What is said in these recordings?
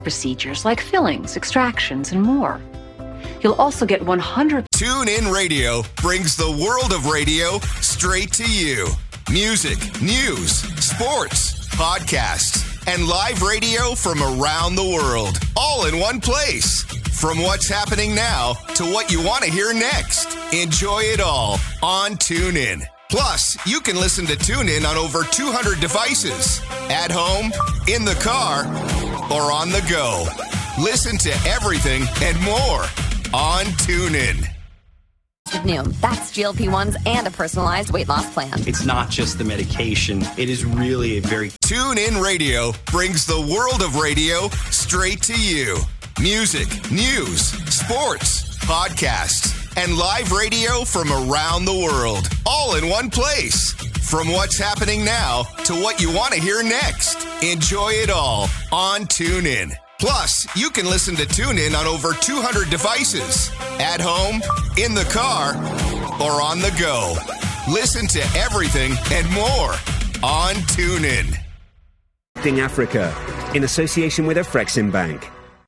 procedures like fillings, extractions, and more. You'll also get 100... TuneIn Radio brings the world of radio straight to you. Music, news, sports, podcasts, and live radio from around the world, all in one place. From what's happening now to what you want to hear next. Enjoy it all on TuneIn. Plus, you can listen to TuneIn on over 200 devices. At home, in the car, or on the go. Listen to everything and more on TuneIn. With Noom, that's GLP-1s and a personalized weight loss plan. It's not just the medication. It is really a very... TuneIn Radio brings the world of radio straight to you. Music, news, sports, podcasts, and live radio from around the world, all in one place. From what's happening now to what you want to hear next. Enjoy it all on TuneIn. Plus, you can listen to TuneIn on over 200 devices. At home, in the car, or on the go. Listen to everything and more on TuneIn. Africa, in association with Afrexim Bank.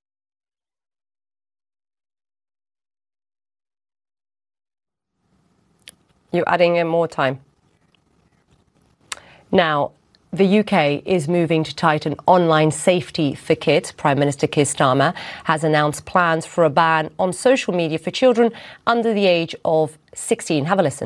You're adding in more time. Now, the UK is moving to tighten online safety for kids. Prime Minister Keir Starmer has announced plans for a ban on social media for children under the age of 16. Have a listen.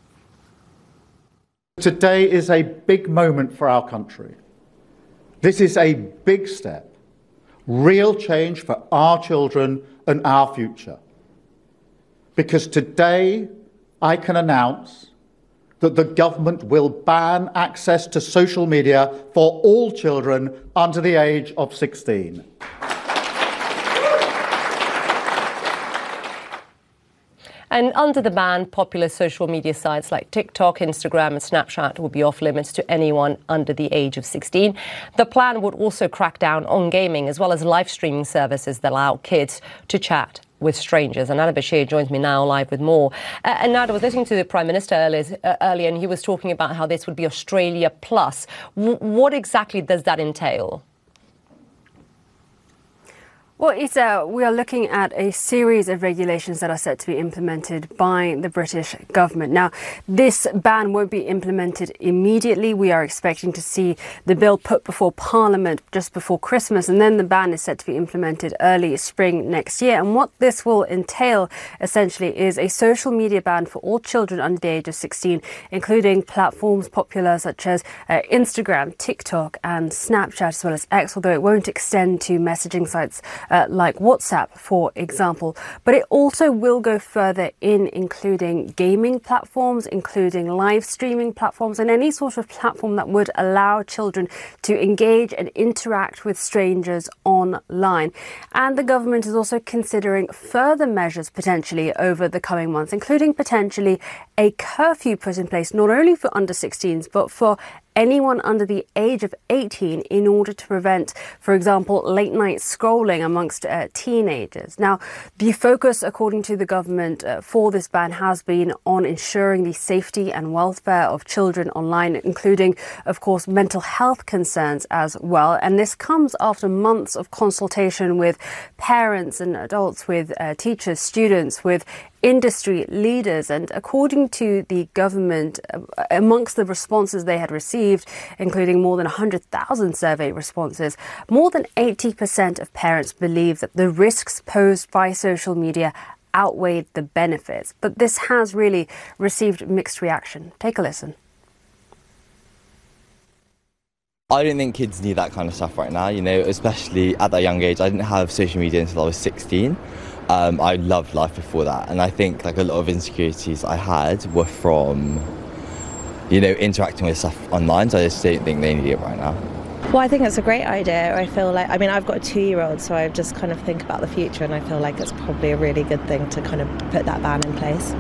Today is a big moment for our country. This is a big step, real change for our children and our future. Because today, I can announce that the government will ban access to social media for all children under the age of 16. And under the ban, popular social media sites like TikTok, Instagram and Snapchat will be off limits to anyone under the age of 16. The plan would also crack down on gaming as well as live streaming services that allow kids to chat with strangers. And Nada Bashir joins me now live with more. And Nada, I was listening to the Prime Minister earlier and he was talking about how this would be Australia Plus. What exactly does that entail? Well, Issa, we are looking at a series of regulations that are set to be implemented by the British government. Now, this ban won't be implemented immediately. We are expecting to see the bill put before Parliament just before Christmas, and then the ban is set to be implemented early spring next year. And what this will entail, essentially, is a social media ban for all children under the age of 16, including platforms popular such as Instagram, TikTok and Snapchat, as well as X, although it won't extend to messaging sites like WhatsApp, for example. But it also will go further in including gaming platforms, including live streaming platforms and any sort of platform that would allow children to engage and interact with strangers online. And the government is also considering further measures potentially over the coming months, including potentially a curfew put in place not only for under 16s but for anyone under the age of 18 in order to prevent, for example, late night scrolling amongst teenagers. Now, the focus, according to the government, for this ban has been on ensuring the safety and welfare of children online, including, of course, mental health concerns as well. And this comes after months of consultation with parents and adults, with teachers, students, with industry leaders. And according to the government, amongst the responses they had received, including more than 100,000 survey responses, more than 80% of parents believe that the risks posed by social media outweighed the benefits. But this has really received mixed reaction. Take a listen. I don't think kids need that kind of stuff right now, you know, especially at that young age. I didn't have social media until I was 16. I loved life before that, and I think like a lot of insecurities I had were from, you know, interacting with stuff online, so I just don't think they need it right now. Well, I think it's a great idea. I feel like, I mean, I've got a 2-year-old, so I just kind of think about the future, and I feel like it's probably a really good thing to kind of put that ban in place.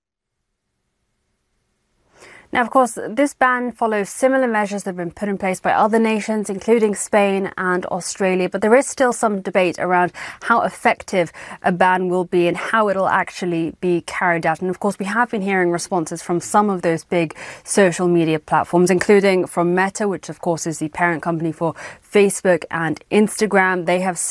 Now, of course, this ban follows similar measures that have been put in place by other nations, including Spain and Australia. But there is still some debate around how effective a ban will be and how it'll actually be carried out. And of course, we have been hearing responses from some of those big social media platforms, including from Meta, which of course is the parent company for Facebook and Instagram. They have